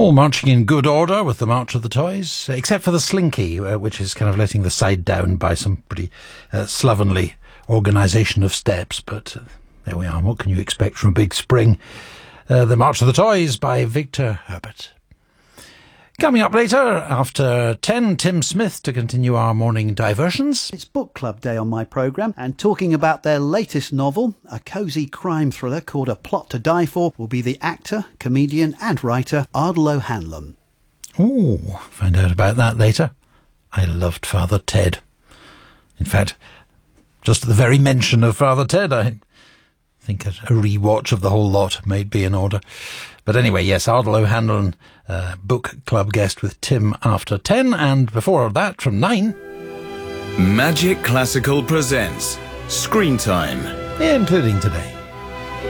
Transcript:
All marching in good order with the March of the Toys, except for the Slinky, which is kind of letting the side down by some pretty slovenly organisation of steps. But there we are. What can you expect from Big Spring? The March of the Toys by Victor Herbert. Coming up later, after 10, Tim Smith to continue our morning diversions. It's book club day on my programme, and talking about their latest novel, a cosy crime thriller called A Plot to Die For, will be the actor, comedian and writer Ardal O'Hanlon. Ooh, find out about that later. I loved Father Ted. In fact, just the very mention of Father Ted, I think a rewatch of the whole lot may be in order. But anyway, yes, Ardal O'Hanlon, book club guest with Tim after 10, and before that from 9. Magic Classical presents Screen Time, Including today.